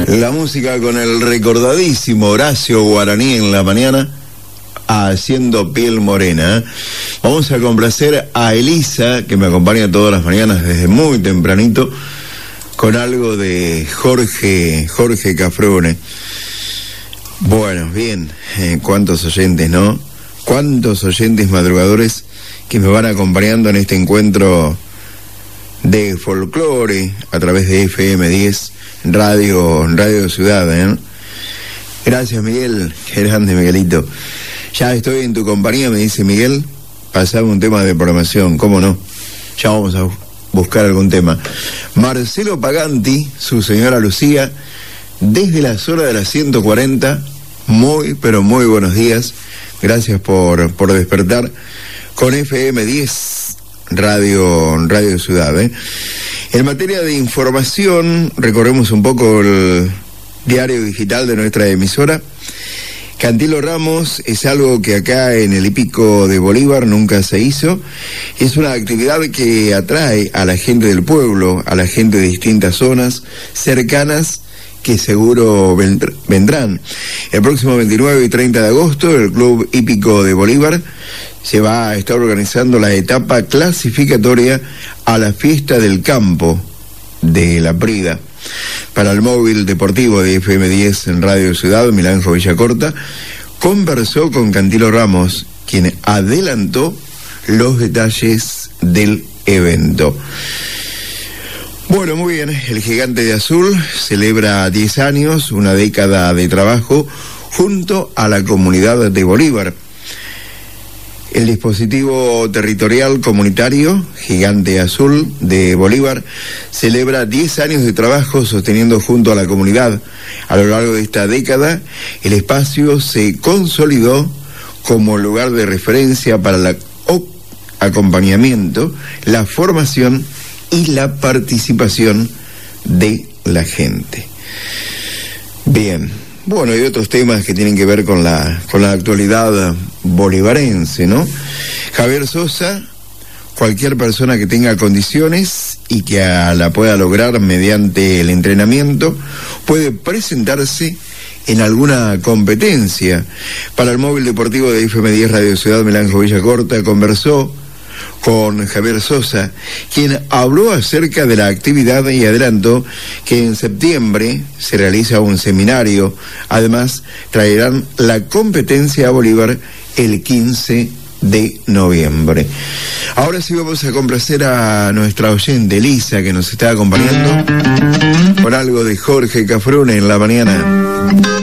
La música con el recordadísimo Horacio Guaraní en la mañana, haciendo piel morena. Vamos a complacer a Elisa, que me acompaña todas las mañanas desde muy tempranito, con algo de Jorge Cafrune. Bueno, bien, cuántos oyentes, ¿no? Cuántos oyentes madrugadores que me van acompañando en este encuentro de folclore a través de FM10 Radio Ciudad, ¿eh? Gracias, Miguel, qué grande, Miguelito. Ya estoy en tu compañía, me dice Miguel. Pasame un tema de programación, ¿cómo no? Ya vamos a buscar algún tema. Marcelo Paganti, su señora Lucía, desde la zona de las 140, muy, pero muy buenos días. Gracias por despertar con FM10 Radio Ciudad, ¿eh? En materia de información, recorremos un poco el diario digital de nuestra emisora. Cantilo Ramos es algo que acá en el hípico de Bolívar nunca se hizo. Es una actividad que atrae a la gente del pueblo, a la gente de distintas zonas cercanas que seguro vendrán. El próximo 29 y 30 de agosto, el Club Hípico de Bolívar se va a estar organizando la etapa clasificatoria a la fiesta del campo de la Prida. Para el móvil deportivo de FM10 en Radio Ciudad, Milanjo Villacorta conversó con Cantilo Ramos, quien adelantó los detalles del evento. Bueno, muy bien, el Gigante de Azul celebra 10 años, una década de trabajo junto a la comunidad de Bolívar. El dispositivo territorial comunitario Gigante Azul de Bolívar celebra 10 años de trabajo sosteniendo junto a la comunidad. A lo largo de esta década, el espacio se consolidó como lugar de referencia para el acompañamiento, la formación y la participación de la gente. Bien. Bueno, y otros temas que tienen que ver con la actualidad bolivarense, ¿no? Javier Sosa, cualquier persona que tenga condiciones y que la pueda lograr mediante el entrenamiento, puede presentarse en alguna competencia. Para el móvil deportivo de FM10 Radio Ciudad, Milanjo Villacorta conversó con Javier Sosa, quien habló acerca de la actividad y adelantó que en septiembre se realiza un seminario. Además, traerán la competencia a Bolívar el 15 de noviembre. Ahora sí vamos a complacer a nuestra oyente Elisa, que nos está acompañando con algo de Jorge Cafrune en la mañana.